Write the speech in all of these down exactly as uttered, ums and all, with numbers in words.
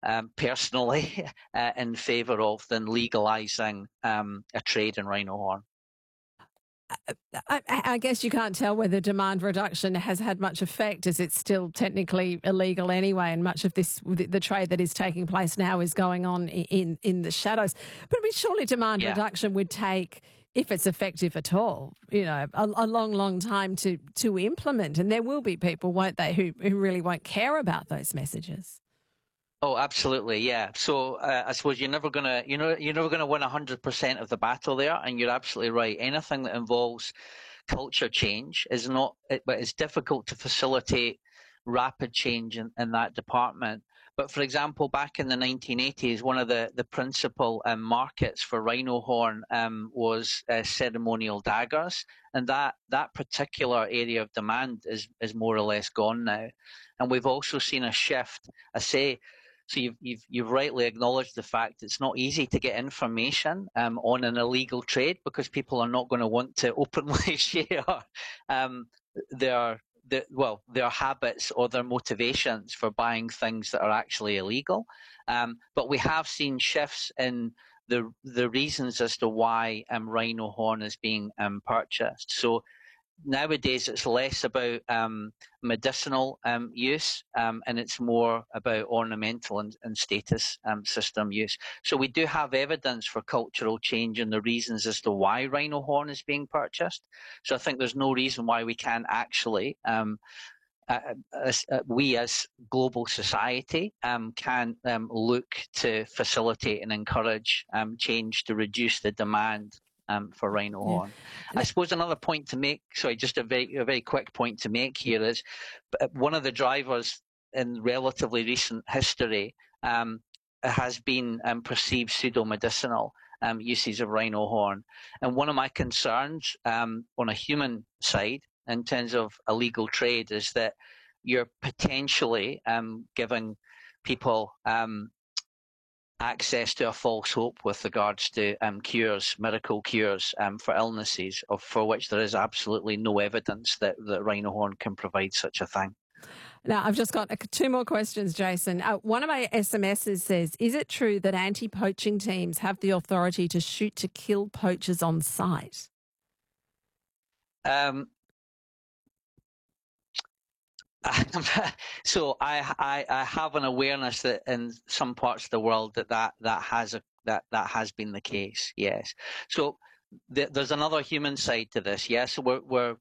um, personally uh, in favour of than legalising um, a trade in rhino horn. I, I guess you can't tell whether demand reduction has had much effect, as it's still technically illegal anyway, and much of this, the trade that is taking place now, is going on in, in the shadows. But I mean, surely demand yeah. reduction would take, if it's effective at all, you know, a, a long, long time to to implement. And there will be people, won't they, who, who really won't care about those messages. Oh, absolutely, yeah. So uh, I suppose you're never gonna, you know, you're never gonna win a hundred percent of the battle there, and you're absolutely right. Anything that involves culture change is not, it, but it's difficult to facilitate rapid change in, in that department. But for example, back in the nineteen eighties, one of the the principal um, markets for rhino horn um, was uh, ceremonial daggers, and that that particular area of demand is is more or less gone now. And we've also seen a shift. I say. So you've, you've, you've rightly acknowledged the fact it's not easy to get information um, on an illegal trade, because people are not going to want to openly share um, their, their, well, their habits or their motivations for buying things that are actually illegal. Um, but we have seen shifts in the the reasons as to why um, rhino horn is being um, purchased. So nowadays it's less about um, medicinal um, use um, and it's more about ornamental and, and status um, system use. So we do have evidence for cultural change and the reasons as to why rhino horn is being purchased. So I think there's no reason why we can't actually, um, uh, as, uh, we as global society um, can um, look to facilitate and encourage um, change to reduce the demand Um, for rhino Yeah. horn. I suppose another point to make, sorry, just a very, a very quick point to make here is one of the drivers in relatively recent history um, has been um, perceived pseudo-medicinal um, uses of rhino horn. And one of my concerns um, on a human side in terms of illegal trade is that you're potentially um, giving people um, access to a false hope with regards to um, cures, miracle cures um, for illnesses, of, for which there is absolutely no evidence that, that rhino horn can provide such a thing. Now, I've just got two more questions, Jason. Uh, one of my S M Ses says, is it true that anti-poaching teams have the authority to shoot to kill poachers on site? Um, so I, I I have an awareness that in some parts of the world that that, that has a that, that has been the case. Yes. So th there's another human side to this. Yes. So we're we're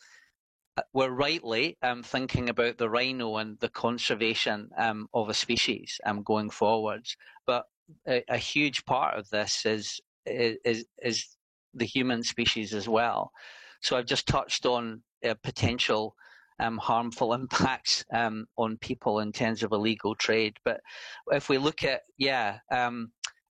we're rightly um, thinking about the rhino and the conservation um, of a species um, going forwards. But a, a huge part of this is is is the human species as well. So I've just touched on uh, potential Um, harmful impacts um, on people in terms of illegal trade. But if we look at, yeah, um,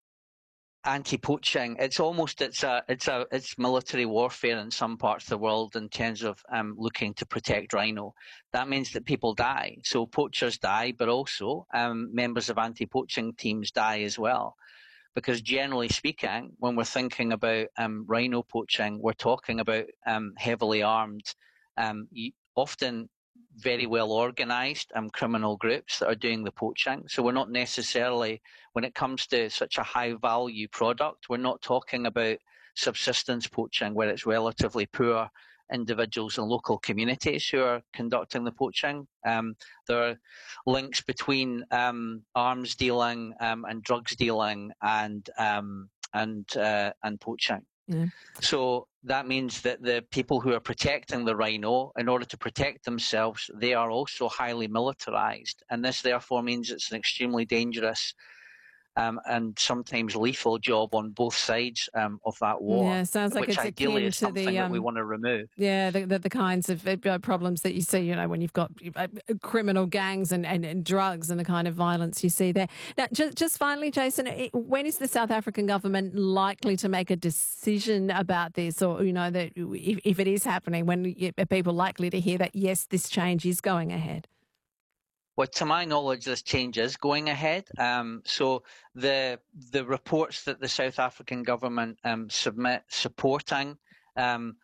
anti-poaching, it's almost it's a it's a it's military warfare in some parts of the world in terms of um, looking to protect rhino. That means that people die. So poachers die, but also um, members of anti-poaching teams die as well. Because generally speaking, when we're thinking about um, rhino poaching, we're talking about um, heavily armed, um, often very well organised um, criminal groups that are doing the poaching. So we're not necessarily, when it comes to such a high value product, we're not talking about subsistence poaching where it's relatively poor individuals and local communities who are conducting the poaching. Um, there are links between um, arms dealing um, and drugs dealing and um, and uh, and poaching. Yeah. So that means that the people who are protecting the rhino, in order to protect themselves, they are also highly militarized. And this therefore means it's an extremely dangerous um, and sometimes lethal job on both sides um, of that war. Yeah, sounds like which it's ideally akin is to something the um, that we want to remove. Yeah, the, the, the kinds of uh, problems that you see, you know, when you've got uh, criminal gangs and, and, and drugs and the kind of violence you see there. Now, just, just finally, Jason, when is the South African government likely to make a decision about this? Or, you know, that if, if it is happening, when are people likely to hear that, yes, this change is going ahead? Well, to my knowledge, this change is going ahead. Um, so the the reports that the South African government um, submit supporting um,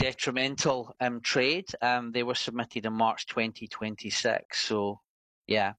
non-detrimental um, trade, um, they were submitted in March twenty twenty-six. So, yeah.